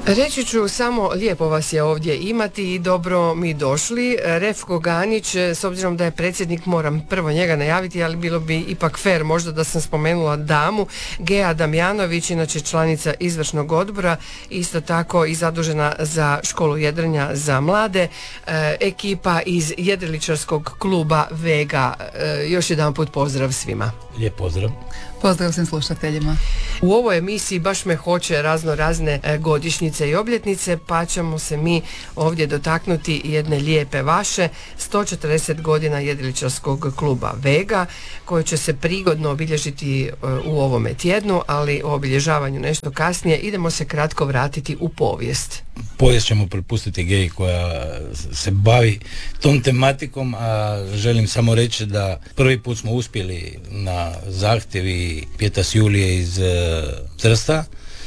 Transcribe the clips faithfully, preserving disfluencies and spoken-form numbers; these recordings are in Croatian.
Reći ću samo, lijepo vas je ovdje imati i dobro mi došli. Refko Ganić, s obzirom da je predsjednik, moram prvo njega najaviti, ali bilo bi ipak fair možda da sam spomenula damu. Gea Damjanović, inače članica izvršnog odbora, isto tako i zadužena za školu jedrenja za mlade. E, ekipa iz jedriličarskog kluba Vega. E, još jedan put pozdrav svima. Lijep pozdrav. Pozdrav svim slušateljima. U ovoj emisiji baš me hoće razno razne godišnjice i obljetnice, pa ćemo se mi ovdje dotaknuti jedne lijepe vaše, sto četrdeset godina jedriličarskog kluba Vega, koje će se prigodno obilježiti u ovome tjednu, ali o obilježavanju nešto kasnije. Idemo se kratko vratiti u povijest. Povijest ćemo prepustiti Geji koja se bavi tom tematikom, a želim samo reći da prvi put smo uspjeli na zahtjevi Pjetas Julije iz Trsta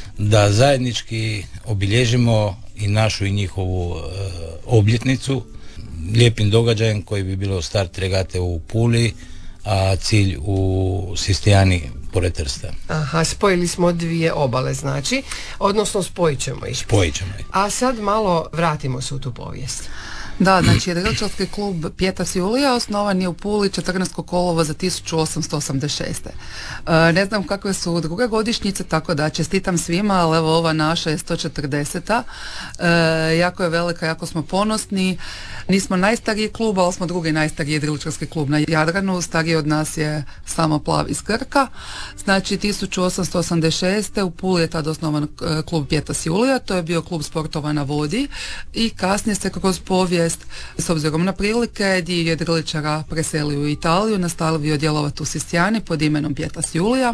da zajednički obilježimo i našu i njihovu e, obljetnicu lijepim događajem koji bi bilo start regate u Puli, a cilj u Sistijani pored Trsta. Aha, spojili smo dvije obale, znači, odnosno spojit ćemo ih. Spojit ćemo ih. A sad malo vratimo se u tu povijest. Da, znači jedriličarski klub Pjetas Julija osnovan je u Puli četrnaestog kolovoza tisuću osamsto osamdeset šeste. E, ne znam kakve su druge godišnjice, tako da čestitam svima, ali evo ova naša je sto četrdeseta. E, jako je velika, jako smo ponosni. Nismo najstariji klub, ali smo drugi najstariji jedriličarski klub na Jadranu. Stariji od nas je samo Plav iz Krka. Znači tisuću osamsto osamdeset šeste. u Puli je tada osnovan klub Pjetas Julija. To je bio klub sportova na vodi i kasnije se kroz povijest, s obzirom na prilike, dio jedriličara preselio u Italiju, nastavio djelovati u Sistijani pod imenom Pjetas Julija.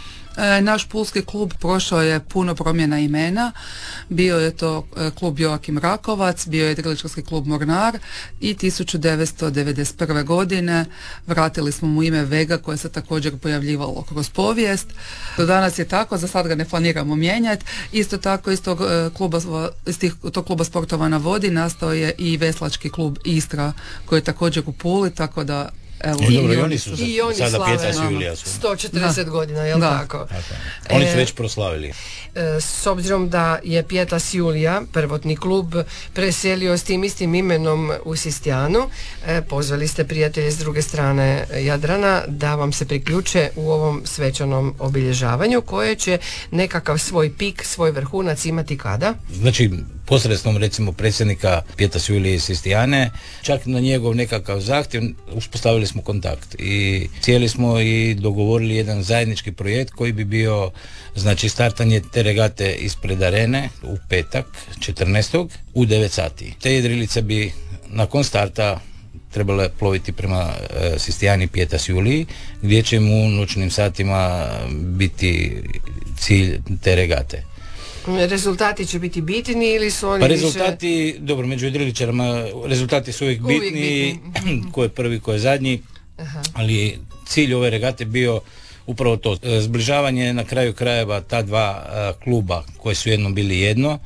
E, naš pulski klub prošao je puno promjena imena. Bio je to e, klub Joakim Rakovac, bio je jedriličarski klub Mornar i tisuću devetsto devedeset prve. godine vratili smo mu ime Vega, koje se također pojavljivalo kroz povijest. Do danas je tako, za sad ga ne planiramo mijenjati. Isto tako iz tog, e, kluba, iz tih, tog kluba sportova na vodi nastao je i veslački klub Istra, koji je također u Puli, tako da evo, I, i, dobro, i oni su i oni sada slave Pjetas Julija su. sto četrdeset Da. godina, jel Da. tako? Tako. Oni su E, već proslavili. E, S obzirom da je Pjetas Julija, prvotni klub, preselio s tim istim imenom u Sistijanu, e, pozvali ste prijatelje s druge strane Jadrana da vam se priključe u ovom svečanom obilježavanju, koje će nekakav svoj pik, svoj vrhunac imati kada? Znači, posredstvom recimo predsjednika Pjetas Julije iz Sistijane, čak na njegov nekakav zahtjev uspostavili smo kontakt i cijeli smo i dogovorili jedan zajednički projekt koji bi bio, znači, startanje te regate ispred arene u petak četrnaestog u devet sati. Te jedrilice bi nakon starta trebale ploviti prema e, Sistijani Pjetas Juliji, gdje će mu u noćnim satima biti cilj te regate. Rezultati će biti bitni ili su oni Pa više... rezultati, dobro, među jedriličarima rezultati su uvijek Uvijek bitni, bitni. ko je prvi, ko je zadnji. Aha. Ali cilj ove regate bio upravo to, e, zbližavanje na kraju krajeva ta dva a, kluba koji su jednom bili jedno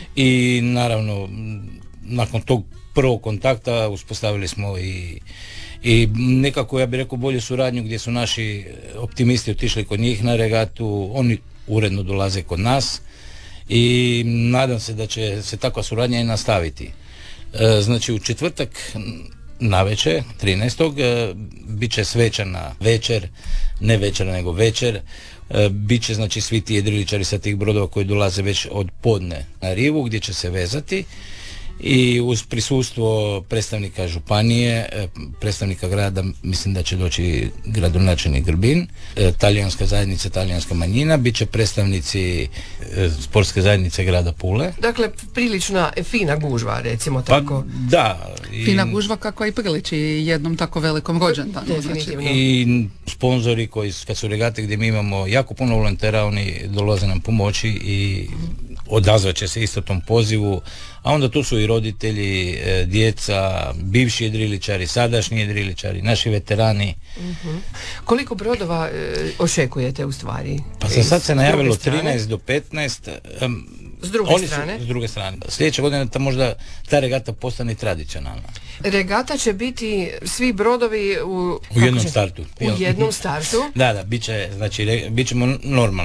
i naravno m, nakon tog prvog kontakta uspostavili smo i i nekako, ja bih rekao, bolju suradnju gdje su naši optimisti otišli kod njih na regatu, oni uredno dolaze kod nas i nadam se da će se takva suradnja i nastaviti. E, znači u četvrtak navečer, trinaestog E, bit će svečana večer, ne večer nego večer, e, bit će, znači, svi ti jedriličari sa tih brodova koji dolaze već od podne na rivu gdje će se vezati i uz prisustvo predstavnika županije, e, predstavnika grada, mislim da će doći gradonačelnik Grbin, e, talijanska zajednica, talijanska manjina, bit će predstavnici e, sportske zajednice grada Pule. Dakle, prilična fina gužva, recimo Pa tako. da. I, fina gužva kakva i priliči jednom tako velikom rođendanu. Znači, Definitivno. i sponzori koji, kad su regate gdje mi imamo jako puno volontera, oni dolaze nam pomoći i odazvat će se isto tom pozivu, a onda tu su i roditelji, e, djeca, bivši jedriličari, sadašnji jedriličari, naši veterani. Uh-huh. Koliko brodova e, očekujete u stvari? Pa za sad se najavilo S druge strane? trinaest do petnaest. Um, S druge oni strane? Su, s druge strane. Sljedeće godine ta možda ta regata postane tradicionalna. Regata će biti svi brodovi u... U jednom će? startu. U jednom startu? Da, da, bit će, znači, re, bit ćemo normalno.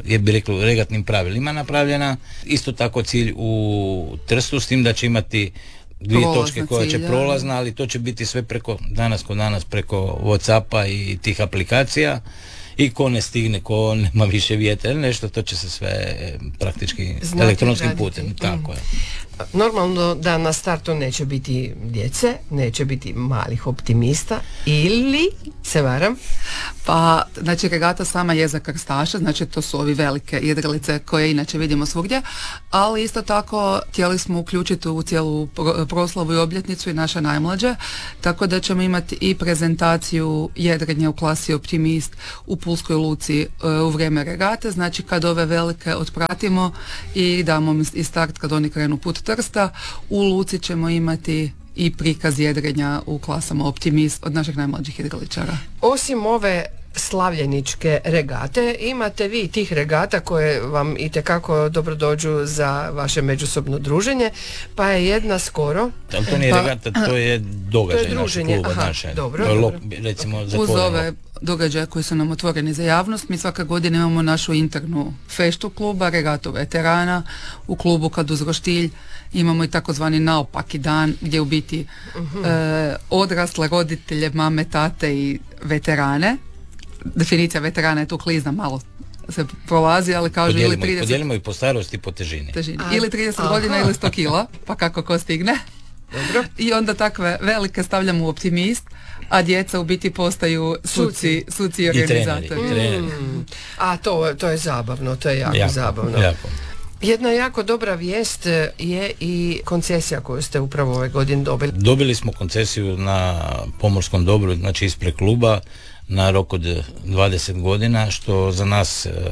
je bi reklo regatnim pravilima napravljena. Isto tako cilj u Trstu, s tim da će imati dvije Prolazna točke koja će cilja. prolazna, ali to će biti sve preko danas kod danas preko Whatsappa i tih aplikacija. I ko ne stigne, ko nema više vjetra ili nešto, to će se sve praktički Znati elektronskim raditi. putem. Tako Mm. je. Normalno da na startu neće biti djece, neće biti malih optimista, ili se varam? Pa, znači regata sama je za krstaše, znači to su ovi velike jedrilice koje inače vidimo svugdje, ali isto tako htjeli smo uključiti u cijelu pro- proslavu i obljetnicu i naše najmlađe, tako da ćemo imati i prezentaciju jedrenja u klasi Optimist u Pulskoj luci e, u vrijeme regate, znači kad ove velike otpratimo i damo im i start kad oni krenu put Trsta, u luci ćemo imati i prikaz jedrenja u klasama Optimist od naših najmlađih jedriličara. Osim ove slavljeničke regate, imate vi tih regata koje vam itekako dobro dođu za vaše međusobno druženje, pa je jedna skoro. Ali to nije Pa- regata, to je događaj To je našeg druženje, kluba. aha, naše. dobro, To je dobro. lok- recimo, Uz zatvoreno. ove događaje koji su nam otvoreni za javnost, mi svake godine imamo našu internu feštu kluba, regatu veterana. U klubu kad uz roštilj imamo i takozvani naopaki dan gdje u biti e, odrasle roditelje, mame, tate i veterane. Definicija veterana je tu klizna, malo se prolazi, ali kažu ili Podijelimo, ih- trideset podijelimo i po starosti i po težini. težini. A- Ili trideset aha. godina ili sto kila, pa kako ko stigne. Dobro. I onda takve velike stavljamo u Optimist, a djeca u biti postaju suci, suci i I treneri. organizatori. I treneri. Mm. A to, to je zabavno, to je jako, Jako, zabavno. jako. Jedna jako dobra vijest je i koncesija koju ste upravo ove godine dobili. Dobili smo koncesiju na pomorskom dobru, znači ispred kluba, na rok od dvadeset godina, što za nas e,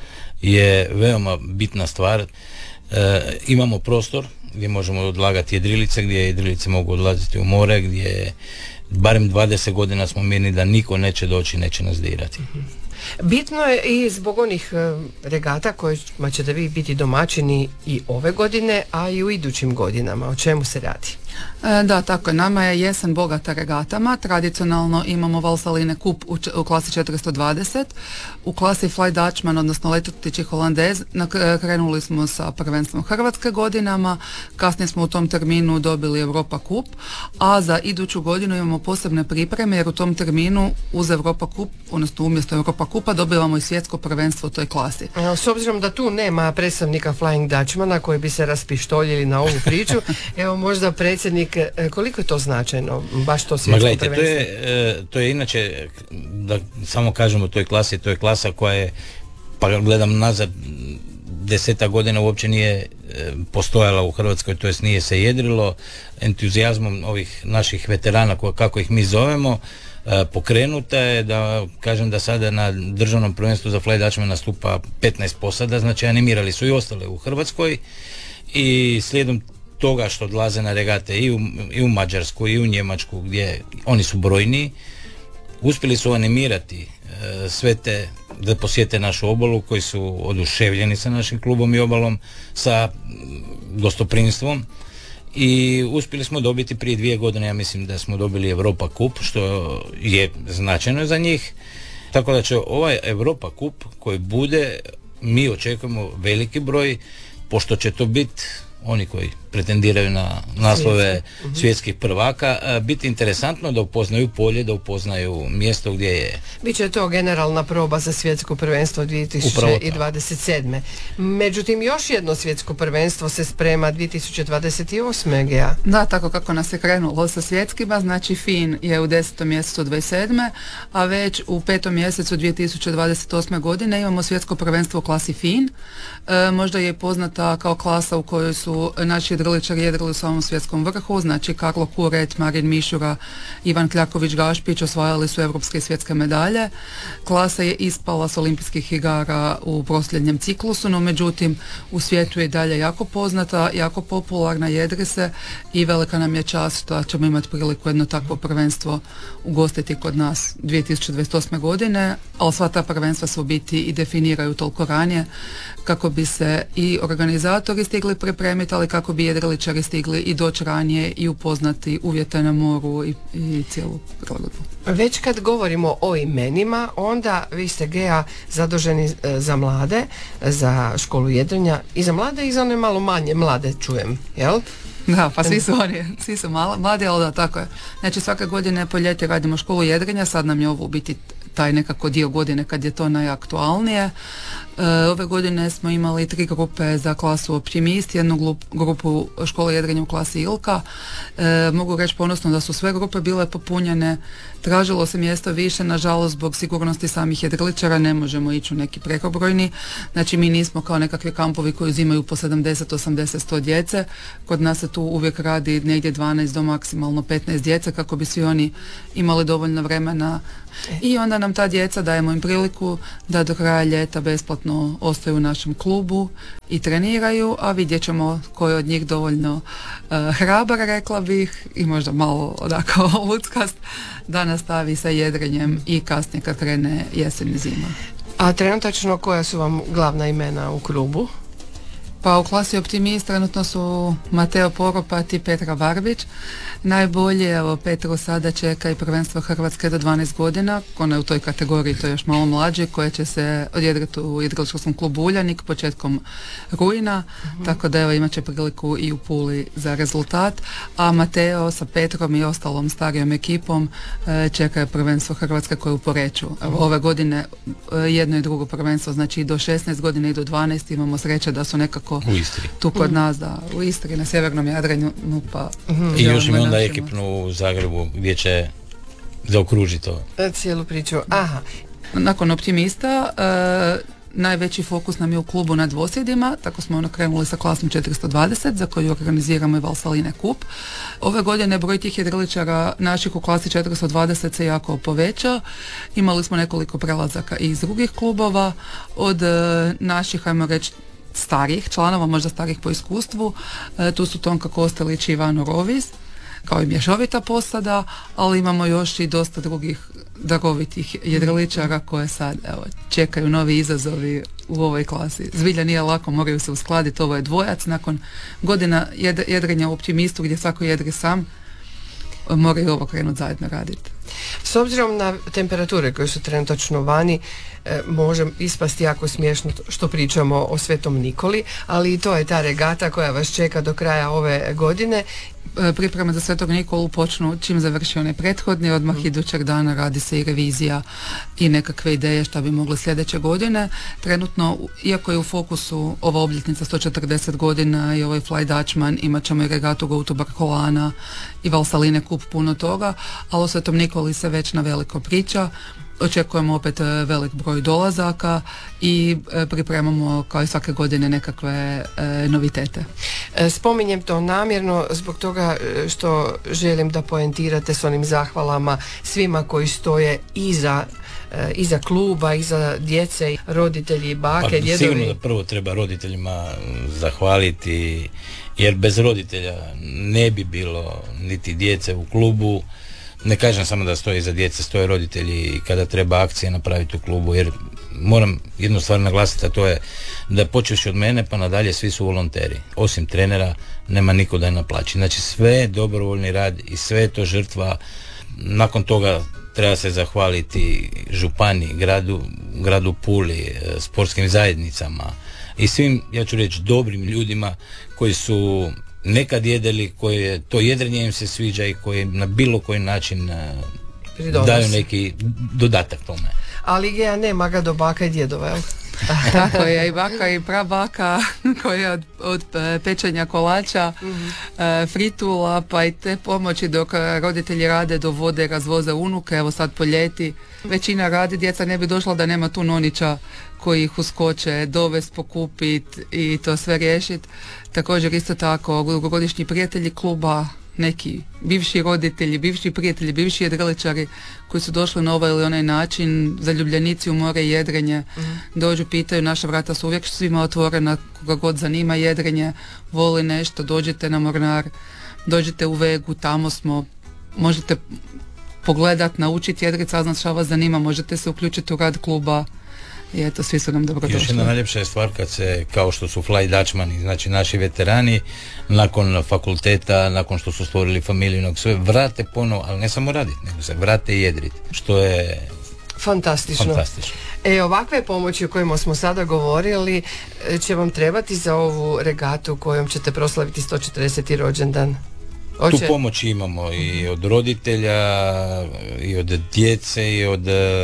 je veoma bitna stvar. E, imamo prostor gdje možemo odlagati jedrilice, gdje jedrilice mogu odlaziti u more, gdje barem dvadeset godina smo mirni da niko neće doći, neće nas dirati. Bitno je i zbog onih e, regata kojima ćete vi biti domaćini i ove godine, a i u idućim godinama. O čemu se radi? E, Da, tako je. Nama je jesen bogata regatama. Tradicionalno imamo Valsaline kup u, č- u klasi četiristo dvadeset. U klasi Fly Dutchman, odnosno letotići Holandez, nak- krenuli smo sa prvenstvom Hrvatske godinama. Kasnije smo u tom terminu dobili Europa kup, a za iduću godinu imamo posebne pripreme jer u tom terminu uz Europa kup, odnosno umjesto Europa kupa, dobivamo i svjetsko prvenstvo u toj klasi. Evo, s obzirom da tu nema predstavnika Flying Dutchmana koji bi se raspištoljili na ovu priču, evo možda predsjednik, e, koliko je to značajno, baš to Ma svjetsko gledajte, to prvenstvo? je, e, to je inače, da samo kažemo o toj klasi, to je klasa koja je, pa gledam nazad, deseta godina uopće nije e, postojala u Hrvatskoj, to jest nije se jedrilo. Entuzijazmom ovih naših veterana, ko- kako ih mi zovemo, e, pokrenuta je, da kažem da sada na državnom prvenstvu za Fly Dutchman nastupa petnaest posada, znači animirali su i ostale u Hrvatskoj, i slijedom toga što odlaze na regate i u, i u Mađarsku i u Njemačku, gdje oni su brojni, uspjeli su animirati e, sve te da posjete našu obalu, koji su oduševljeni sa našim klubom i obalom, sa mm, gostoprimstvom, i uspjeli smo dobiti prije dvije godine, ja mislim da smo dobili Europa kup, što je značajno za njih, tako da će ovaj Europa kup koji bude, mi očekujemo veliki broj, pošto će to biti oni koji pretendiraju na naslove svjetskih prvaka, a, biti interesantno da upoznaju polje, da upoznaju mjesto gdje je. Biće to generalna proba za svjetsko prvenstvo Upravo dvije tisuće dvadeset sedme. Međutim, još jedno svjetsko prvenstvo se sprema dvije tisuće dvadeset osme. Gea. Da, tako kako nas je krenulo sa svjetskima, znači Fin je u desetom mjesecu dvadeset sedme, a već u petom mjesecu dvije tisuće dvadeset osme godine imamo svjetsko prvenstvo u klasi Fin. E, možda je poznata kao klasa u kojoj su naši jedriličari jedrili u samom svjetskom vrhu, znači Karlo Kuret, Marin Mišura, Ivan Kljaković-Gašpić osvajali su europske i svjetske medalje. Klasa je ispala s olimpijskih igara u posljednjem ciklusu, no međutim u svijetu je i dalje jako poznata, jako popularna, jedri se i velika nam je čast da ćemo imati priliku jedno takvo prvenstvo ugostiti kod nas dvije tisuće dvadeset osme. godine, ali sva ta prvenstva se u biti i definiraju toliko ranije kako bi se i organizatori stigli pripremiti pripremiti, ali kako bi jedriličari stigli i doći ranije i upoznati uvjete na moru i, i cijelu prilagodbu. Već kad govorimo o imenima, onda vi ste Gea zaduženi za mlade, za školu jedrenja i za mlade i za one malo manje mlade, čujem, jel? Da, pa svi su oni, svi su malo, mladi, ali da, tako je. Znači svake godine po ljeti radimo školu jedrenja, sad nam je ovo u biti taj nekako dio godine kad je to najaktualnije. E, ove godine smo imali tri grupe za klasu Optimist, jednu glup, grupu škole jedrenja u klasi Ilka. E, mogu reći ponosno da su sve grupe bile popunjene, tražilo se mjesto više, nažalost zbog sigurnosti samih jedriličara ne možemo ići u neki prekobrojni, znači mi nismo kao nekakvi kampovi koji uzimaju po sedamdeset, osamdeset, sto djece, kod nas se tu uvijek radi negdje dvanaest do maksimalno petnaest djece kako bi svi oni imali dovoljno vremena i onda nam ta djeca dajemo im priliku da do kraja ljeta besplatno ostaju u našem klubu i treniraju, a vidjet ćemo ko je od njih dovoljno uh, hrabar, rekla bih, i možda malo odako luckast, da nastavi sa jedrenjem i kasnije kad krene jesen i zima. A trenutačno koja su vam glavna imena u klubu? Pa u klasi Optimist trenutno su Mateo Poropat i Petra Varbić. Najbolje, evo, Petru sada čeka i prvenstvo Hrvatske do dvanaest godina, ona je u toj kategoriji, to je još malo mlađe, koje će se odjedrati u jedriličarskom klubu Uljanik početkom rujna, uh-huh. tako da evo imat će priliku i u Puli za rezultat, a Mateo sa Petrom i ostalom starijom ekipom e, čeka prvenstvo Hrvatske koje je u Poreču. Evo, ove godine e, jedno i drugo prvenstvo, znači i do šesnaest godina i do dvanaest imamo sreće da su nekako u Istri. Tu kod mm. nas, da, u Istri, na sjevernom Jadranu, pa... Mm-hmm. I još ima onda ekipnu u Zagrebu gdje će zaokružiti to. Cijelu priču, aha. Nakon Optimista, e, najveći fokus nam je u klubu na dvosjedima, tako smo ono krenuli sa klasom četiristo dvadeset za koju organiziramo i Valsaline kup. Ove godine broj tih jedriličara naših u klasi četiristo dvadeset se jako povećao. Imali smo nekoliko prelazaka iz drugih klubova, od e, naših, ajmo reći, starih članova, možda starih po iskustvu, e, tu su Tonka Kostelić i Ivano Rovis, kao i mješovita posada, ali imamo još i dosta drugih darovitih jedriličara koje sad, evo, čekaju novi izazovi u ovoj klasi. Zbilja nije lako, moraju se uskladiti, ovo je dvojac, nakon godina jed, jedrenja u Optimistu gdje svako jedri sam, moraju ovo krenuti zajedno raditi. S obzirom na temperature koje su trenutačno vani, e, može ispasti jako smiješno što pričamo o Svetom Nikoli, ali i to je ta regata koja vas čeka do kraja ove godine. E, pripreme za Svetog Nikolu počnu čim završi onaj prethodni, odmah mm. idućeg dana radi se i revizija i nekakve ideje šta bi mogli sljedeće godine. Trenutno, iako je u fokusu ova obljetnica sto četrdeset godina i ovaj Fly Dutchman, imat ćemo i regatu Go to Barcolana i Valsaline kup, puno toga, ali o Svetom Nikoli se već na veliko priča. Očekujemo opet velik broj dolazaka i pripremamo kao i svake godine nekakve e, novitete. Spominjem to namjerno zbog toga što želim da poentirate s onim zahvalama svima koji stoje iza iza kluba, iza djece, roditelji, bake, pa, djedovi. Sigurno da prvo treba roditeljima zahvaliti, jer bez roditelja ne bi bilo niti djece u klubu. Ne kažem samo da stoji iza djece, stoje roditelji i kada treba akcije napraviti u klubu, jer moram jednu stvar naglasiti, a to je da počevši od mene pa nadalje svi su volonteri. Osim trenera nema niko da je naplaći. Znači sve je dobrovoljni rad i sve je to žrtva. Nakon toga treba se zahvaliti župani, gradu, gradu Puli, sportskim zajednicama i svim, ja ću reći, dobrim ljudima koji su nekad jedeli, koje to jedrenje im se sviđa i koji na bilo koji način Pridonos. daju neki dodatak tome. Ali Gea nema ga do baka i djedova, jel? Tako je, i baka i prabaka koja od, od pečenja kolača, mm-hmm. e, fritula, pa i te pomoći dok roditelji rade do vode, razvoze unuke, evo sad po ljeti. Većina radi, djeca ne bi došla da nema tu nonića koji ih uskoče, dovest, pokupit i to sve riješit. Također isto tako dugogodišnji prijatelji kluba, neki bivši roditelji, bivši prijatelji, bivši jedriličari koji su došli na ovaj ili onaj način, zaljubljenici u more i jedrenje, mm-hmm. dođu, pitaju, naša vrata su uvijek svima otvorena, koga god zanima jedrenje, voli nešto, dođite na Mornar, dođite u Vegu, tamo smo, možete pogledat, naučiti jedrit, saznat šta vas zanima, možete se uključiti u rad kluba. i eto, svi su nam dobrodošli. Još jedna najljepša je stvar kad se, kao što su Fly Dutchmani, znači naši veterani, nakon fakulteta, nakon što su stvorili familiju, sve vrate ponovo, ali ne samo raditi, nego se vrate i jedriti, što je fantastično. fantastično. E, ovakve pomoći o kojima smo sada govorili će vam trebati za ovu regatu kojom ćete proslaviti sto četrdeseti rođendan. Oće? Tu pomoć imamo i od roditelja, i od djece, i od,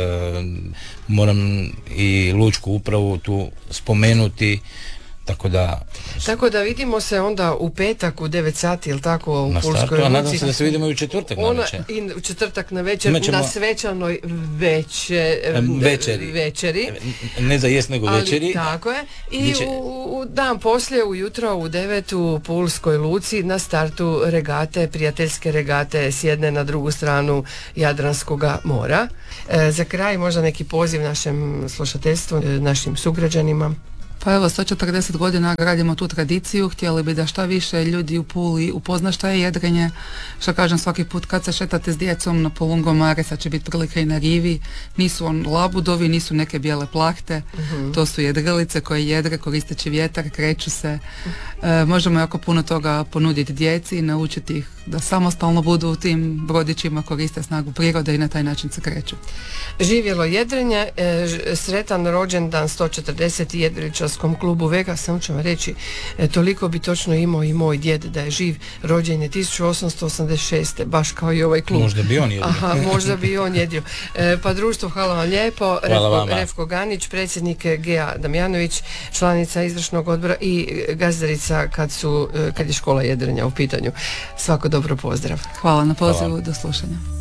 moram i lučku upravu tu spomenuti, tako da... Tako da vidimo se onda u petak u devet sati, ili tako, u na Pulskoj startu, a nadam luci. se da se vidimo i u četvrtak na Ona, večer. I u četvrtak na večer, Imaćemo- na svečanoj veće, Večeri. večeri. Ne za jest, nego Ali večeri. tako je. I Gdje će- u, u dan poslije, ujutro u devet u Pulskoj luci na startu regate, prijateljske regate s jedne na drugu stranu Jadranskoga mora. E, za kraj možda neki poziv našem slušateljstvu, e, našim sugrađanima. Pa evo, sto četrdeset godina gradimo tu tradiciju, htjeli bi da šta više ljudi u Puli upozna šta je jedrenje, što kažem svaki put kad se šetate s djecom na Polungomare, sad će biti prilika i na rivi, nisu on labudovi, nisu neke bijele plahte, Mhm. to su jedrilice koje jedre koristeći vjetar, kreću se, e, možemo jako puno toga ponuditi djeci i naučiti ih da samostalno budu u tim brodićima, koriste snagu prirode i na taj način se kreću. Živjelo jedrenje, e, ž- sretan rođendan sto četrdeseti jedriličarskom klubu Vega, samo ću vam reći, e, toliko bi točno imao i moj djed da je živ, rođen je tisuću osamsto osamdeset šeste baš kao i ovaj klub. Možda bi on jedno. Aha, možda bi i on jedio. E, pa društvo, hvala vam lijepo. Hvala Refko, vama. Refko Ganić, predsjednik Gea Damjanović, članica izvršnog odbora i gazdarica kad su, e, kad je škola jedrenja u pitanju. Svako dobro, pozdrav. Hvala na pozivu, Hvala. do slušanja.